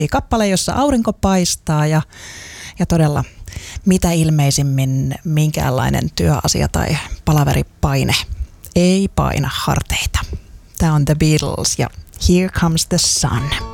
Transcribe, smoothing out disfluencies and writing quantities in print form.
Kappale, jossa aurinko paistaa ja todella mitä ilmeisimmin minkäänlainen työasia tai palaveripaine ei paina harteita. Tämä on The Beatles ja Here Comes the Sun.